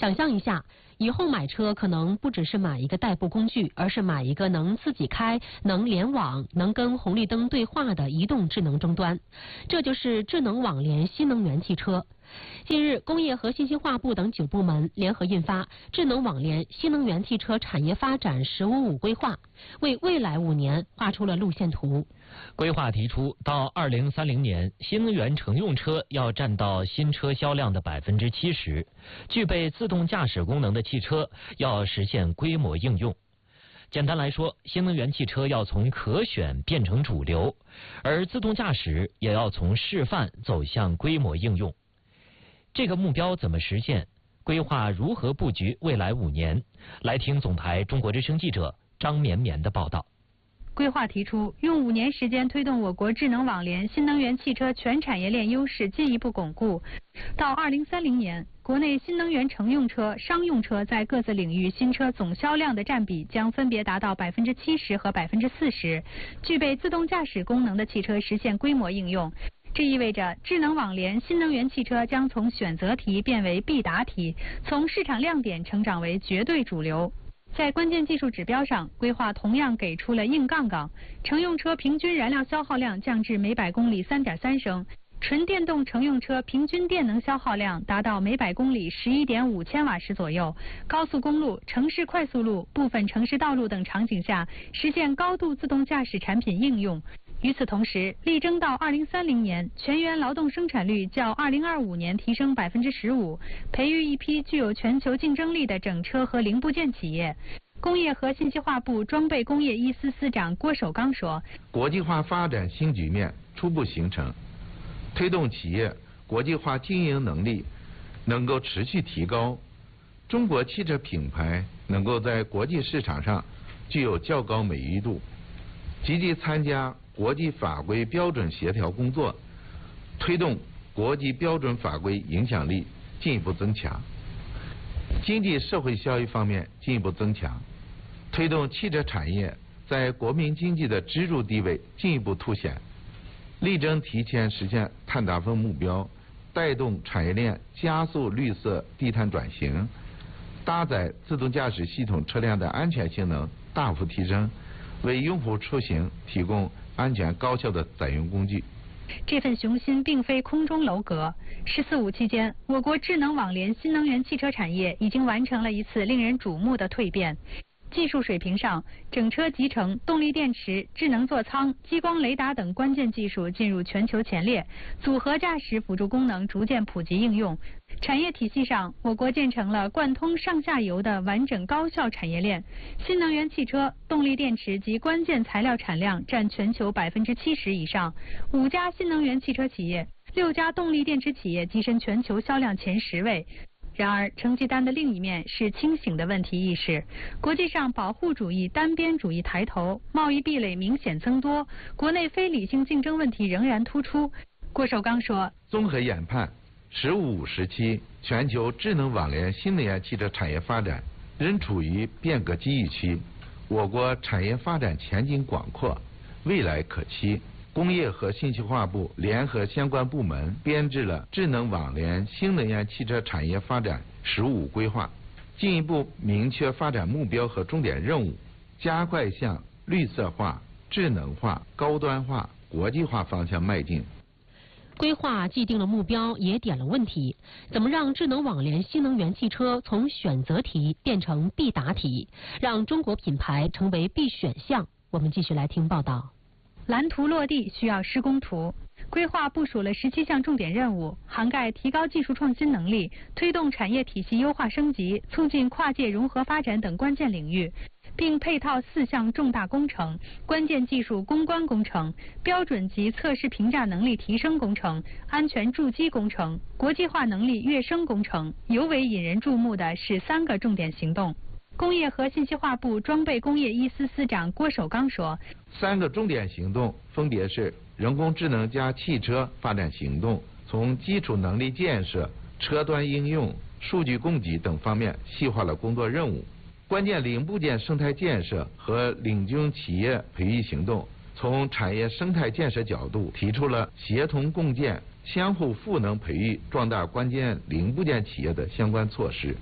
想象一下，以后买车可能不只是买一个代步工具，而是买一个能自己开、能联网、能跟红绿灯对话的移动智能终端。这就是智能网联新能源汽车。近日，工业和信息化部等9部门联合印发《智能网联新能源汽车产业发展“15+5”规划》，为未来5年画出了路线图。 规划提出，到2030年，新能源乘用车要占到新车销量的70%，具备自动驾驶功能的汽车要实现规模应用。简单来说，新能源汽车要从可选变成主流，而自动驾驶也要从示范走向规模应用。这个目标怎么实现？规划如何布局未来5年？来听总台中国之声记者张绵绵的报道。 规划提出，用5年时间推动我国智能网联新能源汽车全产业链优势进一步巩固。到2030年，国内新能源乘用车、商用车在各自领域新车总销量的占比将分别达到70%和40%，具备自动驾驶功能的汽车实现规模应用。这意味着智能网联新能源汽车将从选择题变为必答题，从市场亮点成长为绝对主流。在关键技术指标上，规划同样给出了硬杠杠，乘用车平均燃料消耗量降至每百公里3.3升，纯电动乘用车平均电能消耗量达到每百公里11.5千瓦时左右，高速公路、城市快速路、部分城市道路等场景下实现高度自动驾驶产品应用。与此同时，力争到2030年全员劳动生产率较2025年提升15%，培育一批具有全球竞争力的整车和零部件企业。工业和信息化部装备工业一司司长郭守刚说：“ 国际化发展新局面初步形成，推动企业国际化经营能力能够持续提高，中国汽车品牌能够在国际市场上具有较高美誉度，积极参加国际法规标准协调工作，推动国际标准法规影响力进一步增强，经济社会效益方面进一步增强，推动汽车产业在国民经济的支柱地位进一步凸显，力争提前实现碳达峰目标，带动产业链加速绿色低碳转型，搭载自动驾驶系统车辆的安全性能大幅提升，为用户出行提供安全高效的载用工具。 这份雄心并非空中楼阁。“14+5”期间，我国智能网联新能源汽车产业已经完成了一次令人瞩目的蜕变。技术水平上，整车集成、动力电池、智能座舱、激光雷达等关键技术进入全球前列，组合驾驶辅助功能逐渐普及应用。产业体系上，我国建成了贯通上下游的完整高效产业链。新能源汽车、动力电池及关键材料产量占全球70%以上，5家新能源汽车企业、6家动力电池企业跻身全球销量前10位。然而，成绩单的另一面是清醒的问题意识。国际上保护主义、单边主义抬头，贸易壁垒明显增多，国内非理性竞争问题仍然突出。郭守刚说：“ 综合研判，15+5时期全球智能网联新能源汽车产业发展仍处于变革机遇期，我国产业发展前景广阔，未来可期。”工业和信息化部联合相关部门编制了智能网联新能源汽车产业发展15规划，进一步明确发展目标和重点任务，加快向绿色化、智能化、高端化、国际化方向迈进。 规划既定了目标，也点了问题：怎么让智能网联新能源汽车从选择题变成必答题，让中国品牌成为必选项？我们继续来听报道。 蓝图落地需要施工图。规划部署了17项重点任务，涵盖提高技术创新能力、推动产业体系优化升级、促进跨界融合发展等关键领域，并配套4项重大工程：关键技术攻关工程、标准及测试评价能力提升工程、安全筑基工程、国际化能力跃升工程。尤为引人注目的是3个重点行动。工业和信息化部装备工业一司司长郭守刚说 ：“3个重点行动分别是人工智能加汽车发展行动，从基础能力建设、车端应用、数据供给等方面细化了工作任务；关键零部件生态建设和领军企业培育行动，从产业生态建设角度提出了协同共建、相互赋能培育壮大关键零部件企业的相关措施。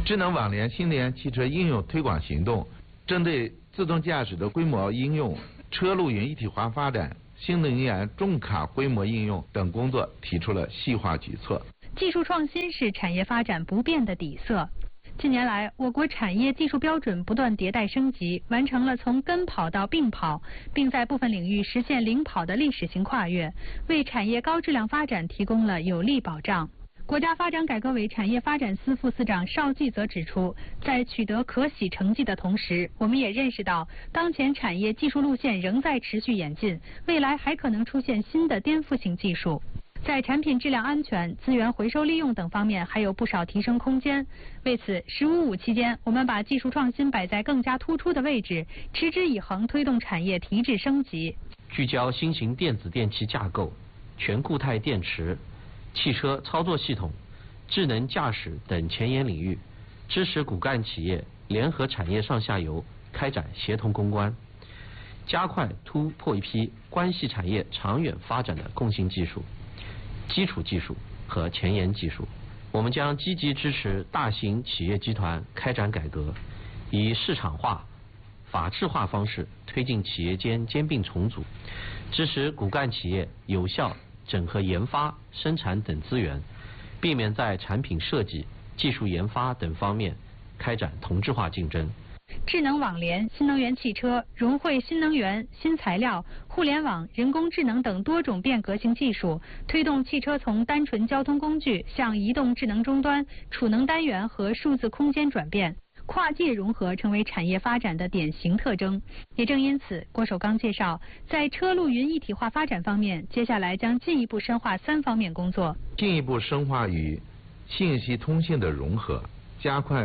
智能网联新能源汽车应用推广行动针对自动驾驶的规模应用、车路云一体化发展、新能源重卡规模应用等工作提出了细化举措。 技术创新是产业发展不变的底色。近年来，我国产业技术标准不断迭代升级，完成了从跟跑到并跑，并在部分领域实现领跑的历史性跨越，为产业高质量发展提供了有力保障。国家发展改革委产业发展司副司长邵季则指出，在取得可喜成绩的同时，我们也认识到，当前产业技术路线仍在持续演进，未来还可能出现新的颠覆性技术。在产品质量安全、资源回收利用等方面还有不少提升空间。为此，“15+5”期间，我们把技术创新摆在更加突出的位置，持之以恒推动产业提质升级。 聚焦新型电子电器架构、全固态电池、汽车操作系统、智能驾驶等前沿领域，支持骨干企业联合产业上下游开展协同攻关，加快突破一批关系产业长远发展的共性技术、基础技术和前沿技术。我们将积极支持大型企业集团开展改革，以市场化、法治化方式推进企业间兼并重组，支持骨干企业有效整合研发、生产等资源，避免在产品设计、技术研发等方面开展同质化竞争。 智能网联、新能源汽车融汇新能源、新材料、互联网、人工智能等多种变革性技术，推动汽车从单纯交通工具向移动智能终端、储能单元和数字空间转变，跨界融合成为产业发展的典型特征。也正因此，郭守刚介绍，在车路云一体化发展方面，接下来将进一步深化3方面工作， 进一步深化与信息通信的融合，加快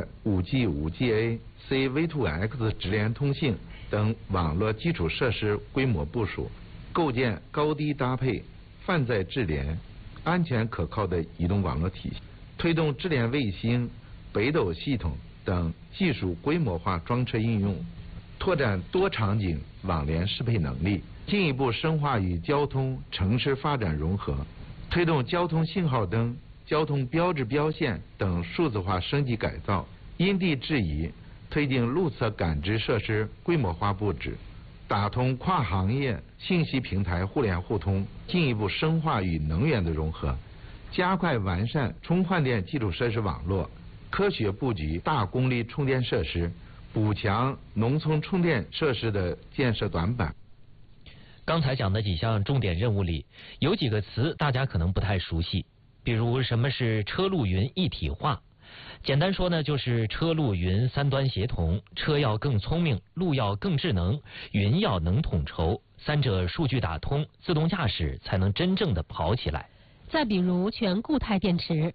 5G、5GA、C-V2X 直连通信等网络基础设施规模部署，构建高低搭配、泛在智联、安全可靠的移动网络体系，推动智联卫星、北斗系统等技术规模化装车应用，拓展多场景网联适配能力，进一步深化与交通、城市发展融合，推动交通信号灯、交通标志标线等数字化升级改造，因地制宜推进路侧感知设施规模化布置，打通跨行业信息平台互联互通，进一步深化与能源的融合，加快完善充换电基础设施网络，科学布局大功率充电设施，补强农村充电设施的建设短板。 刚才讲的几项重点任务里，有几个词大家可能不太熟悉，比如什么是车路云一体化。简单说呢，就是车路云3端协同，车要更聪明，路要更智能，云要能统筹，三者数据打通，自动驾驶才能真正的跑起来。 再比如全固态电池，